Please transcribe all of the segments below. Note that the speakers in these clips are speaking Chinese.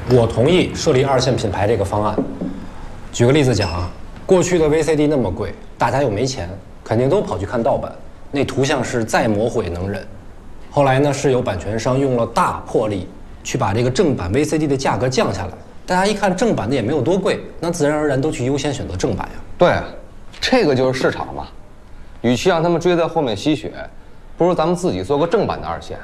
我同意设立2线品牌这个方案。举个例子讲啊，过去的 VCD 那么贵，大家又没钱，肯定都跑去看盗版，那图像是再磨毁能忍。后来呢，是有版权商用了大魄力去把这个正版 VCD 的价格降下来。大家一看正版的也没有多贵，那自然而然都去优先选择正版呀。 对，这个就是市场嘛。与其让他们追在后面吸血，不如咱们自己做个正版的2线。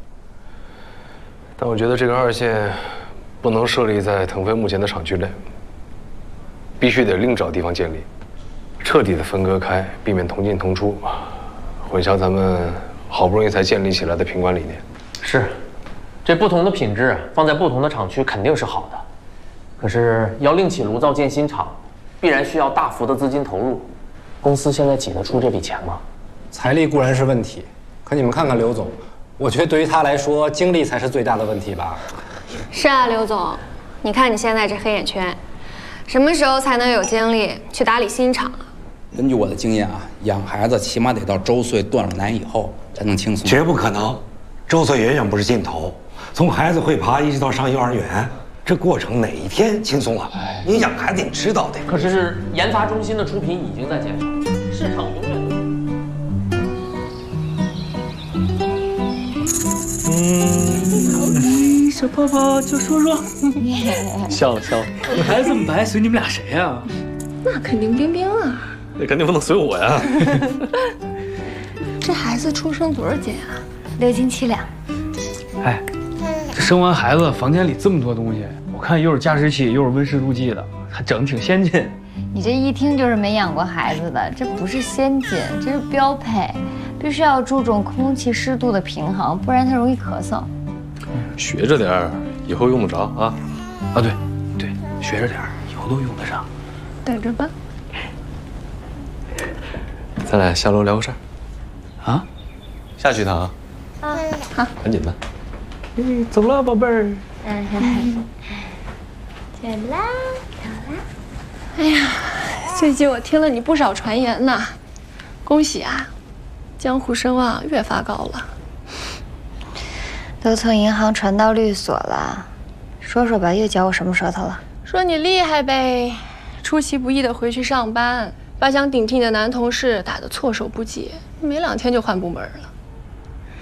但我觉得这个2线不能设立在腾飞目前的厂区内，必须得另找地方建立，彻底的分割开，避免同进同出，混淆咱们好不容易才建立起来的品管理念。 是，这不同的品质放在不同的厂区肯定是好的，可是要另起炉灶建新厂，必然需要大幅的资金投入。公司现在挤得出这笔钱吗？ 财力固然是问题，可你们看看刘总，我觉得对于他来说，精力才是最大的问题吧。 是啊，刘总，你看你现在这黑眼圈，什么时候才能有精力去打理新厂啊？ 根据我的经验啊，养孩子起码得到周岁断了奶以后才能轻松。 绝不可能，周岁远远不是尽头。从孩子会爬一直到上幼儿园，这过程哪一天轻松了？你养孩子你知道的。 可是研发中心的出品已经在减少，市场永远都。 小泡泡就说说， 笑了笑了。 我的孩子这么白，随你们俩谁呀？ 那肯定冰冰啊。 那肯定不能随我呀。 这孩子出生多少斤啊？6斤7两。 哎，这生完孩子，房间里这么多东西，我看又是加湿器，又是温湿度计的，还整挺先进。 你这一听就是没养过孩子的，这不是先进，这是标配，必须要注重空气湿度的平衡，不然它容易咳嗽。 学着点儿，以后用得着啊。 啊，对，对，学着点儿，以后都用得上。 等着吧。 咱俩下楼聊个事儿。 啊？ 下去一趟啊。 好， 赶紧的。 走了，宝贝儿。 走啦，走啦。 哎呀，最近我听了你不少传言呢，恭喜啊，江湖声望越发高了。 都从银行传到律所了，说说吧，又嚼我什么舌头了？ 说你厉害呗，出其不意的回去上班，把想顶替你的男同事打得措手不及，没2天就换部门了。